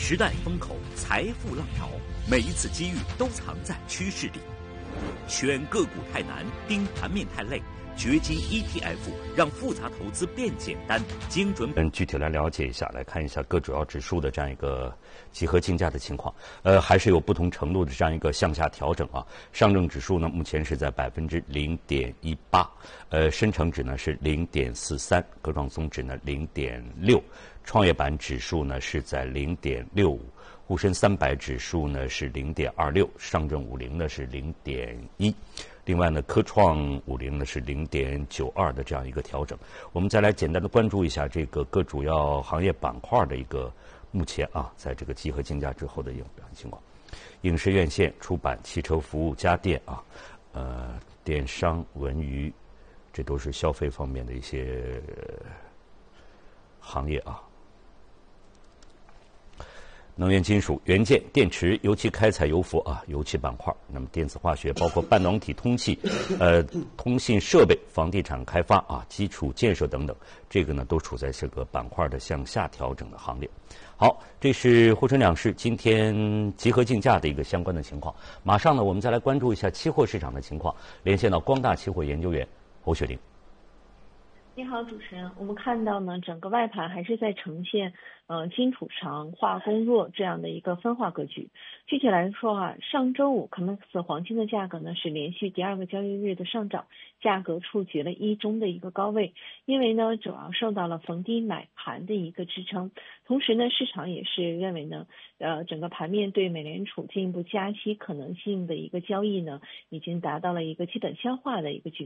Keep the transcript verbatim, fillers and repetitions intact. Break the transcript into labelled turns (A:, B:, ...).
A: 时代风口，财富浪潮，每一次机遇都藏在趋势里。选个股太难，盯盘面太累。掘金 E T F 让复杂投资变简单，精准。
B: 嗯，具体来了解一下，来看一下各主要指数的这样一个集合竞价的情况。呃，还是有不同程度的这样一个向下调整啊。上证指数呢，目前是在百分之零点一八，呃，深成指呢是零点四三，科创综指呢零点六，创业板指数呢是在零点六五。沪深三百指数呢是零点二六，上证五零呢是零点一，另外呢，科创五零呢是零点九二的这样一个调整。我们再来简单的关注一下这个各主要行业板块的一个目前啊，在这个集合竞价之后的一个表现情况。影视院线、出版、汽车服务、家电啊，呃，电商、文娱，这都是消费方面的一些行业啊。能源、金属、元件、电池、油气开采、油服啊，油气板块。那么电子化学，包括半导体、通气、呃，通信设备、房地产开发啊，基础建设等等，这个呢都处在这个板块的向下调整的行列。好，这是沪深两市今天集合竞价的一个相关的情况。马上呢，我们再来关注一下期货市场的情况，连线到光大期货研究员侯雪玲。
C: 你好，主持人。我们看到呢，整个外盘还是在呈现呃金土长、化工弱这样的一个分化格局。具体来说啊，上周五 C O M E X 黄金的价格呢是连续第二个交易日的上涨，价格触及了一中的一个高位，因为呢主要受到了逢低买盘的一个支撑。同时呢，市场也是认为呢，呃整个盘面对美联储进一步加息可能性的一个交易呢，已经达到了一个基本消化的一个局。